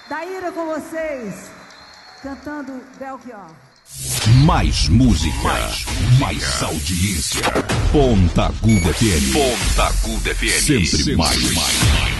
Daíra com vocês, cantando Belchior. Mais música, mais audiência. Ponta Aguda FM. Ponta Aguda FM. Sempre mais.